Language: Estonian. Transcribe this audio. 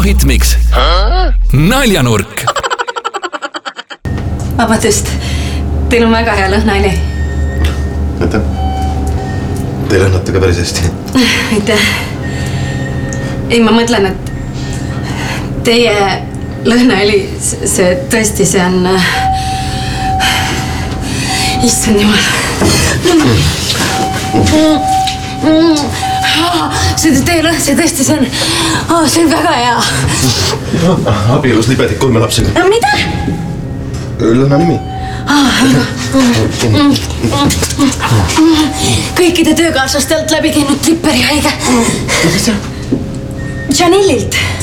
Hitmix. Naljanurk. Vabandust, teil on väga hea lõhnaili. Aitäh. Te lõhnate ka päris hästi. Aitäh. Ei, ma mõtlen, et teie lõhnaili, see tõesti, see on... Issand jumal. See lõhn, see tõesti, see on väga hea. Abielus libedik 3 lapsega. Mida? Lõhna nimi. Kõikide töökaaslaste alt läbi käinud Tripperi haige. Janellilt.